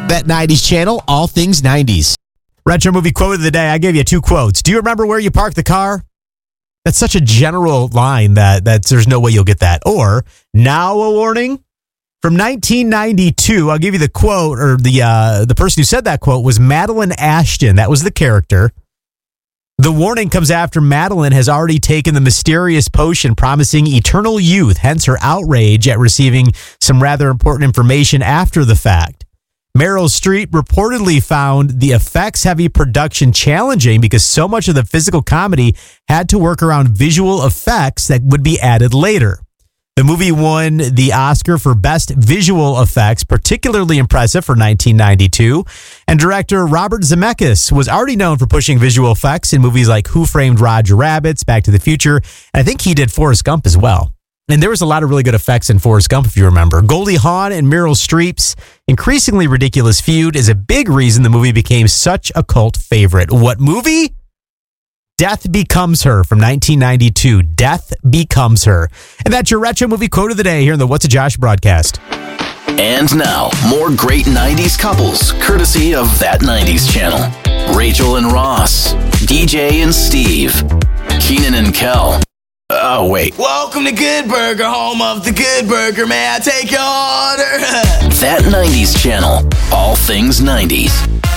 That 90s channel, all things 90s. Retro movie quote of the day. I gave you 2 quotes. Do you remember where you parked the car? That's such a general line that there's no way you'll get that. Or, now a warning. From 1992, I'll give you the quote, or the person who said that quote was Madeline Ashton. That was the character. The warning comes after Madeline has already taken the mysterious potion promising eternal youth, hence her outrage at receiving some rather important information after the fact. Meryl Streep reportedly found the effects-heavy production challenging because so much of the physical comedy had to work around visual effects that would be added later. The movie won the Oscar for Best Visual Effects, particularly impressive for 1992. And director Robert Zemeckis was already known for pushing visual effects in movies like Who Framed Roger Rabbit, Back to the Future, and I think he did Forrest Gump as well. And there was a lot of really good effects in Forrest Gump, if you remember. Goldie Hawn and Meryl Streep's increasingly ridiculous feud is a big reason the movie became such a cult favorite. What movie? Death Becomes Her from 1992. Death Becomes Her. And that's your retro movie quote of the day here in the What's a Josh broadcast. And now, more great 90s couples, courtesy of That 90s Channel. Rachel and Ross, DJ and Steve, Keenan and Kel. Oh, wait. Welcome to Good Burger, home of the Good Burger. May I take your order? That 90s Channel, all things 90s.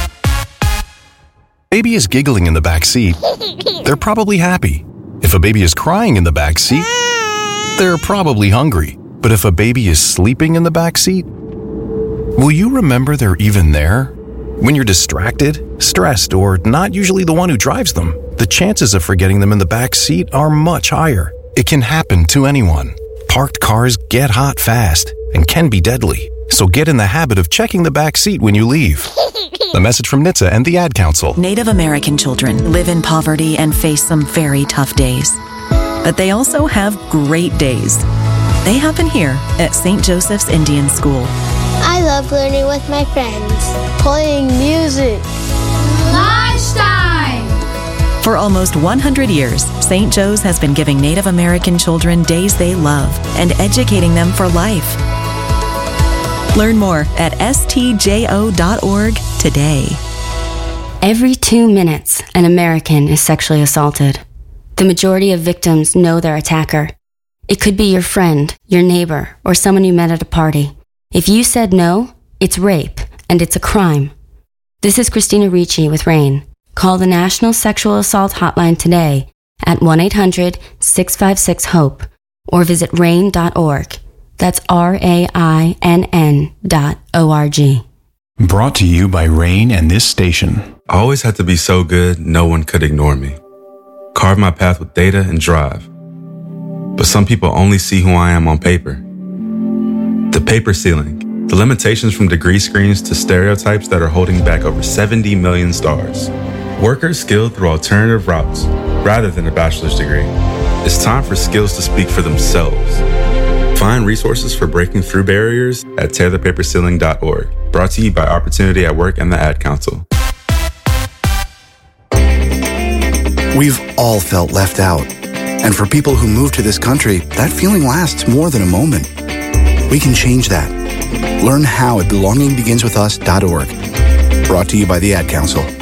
Baby is giggling in the back seat, they're probably happy. If a baby is crying in the back seat, they're probably hungry. But if a baby is sleeping in the back seat, will you remember they're even there? When you're distracted, stressed, or not usually the one who drives them, the chances of forgetting them in the back seat are much higher. It can happen to anyone. Parked cars get hot fast and can be deadly. So get in the habit of checking the back seat when you leave. A message from NHTSA and the Ad Council. Native American children live in poverty and face some very tough days. But they also have great days. They happen here at St. Joseph's Indian School. I love learning with my friends, playing music. Lunchtime! For almost 100 years, St. Joe's has been giving Native American children days they love and educating them for life. Learn more at stjo.org today. Every 2 minutes, an American is sexually assaulted. The majority of victims know their attacker. It could be your friend, your neighbor, or someone you met at a party. If you said no, it's rape, and it's a crime. This is Christina Ricci with RAINN. Call the National Sexual Assault Hotline today at 1-800-656-HOPE or visit rainn.org. That's RAINN.org. Brought to you by RAINN and this station. I always had to be so good, no one could ignore me. Carve my path with data and drive. But some people only see who I am on paper. The paper ceiling. The limitations from degree screens to stereotypes that are holding back over 70 million stars. Workers skilled through alternative routes rather than a bachelor's degree. It's time for skills to speak for themselves. Find resources for breaking through barriers at tearthepaperceiling.org. Brought to you by Opportunity at Work and the Ad Council. We've all felt left out. And for people who move to this country, that feeling lasts more than a moment. We can change that. Learn how at belongingbeginswithus.org. Brought to you by the Ad Council.